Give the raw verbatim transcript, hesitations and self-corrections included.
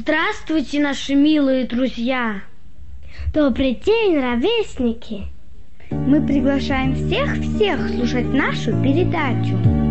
Здравствуйте, наши милые друзья! Добрый день, ровесники! Мы приглашаем всех-всех слушать нашу передачу.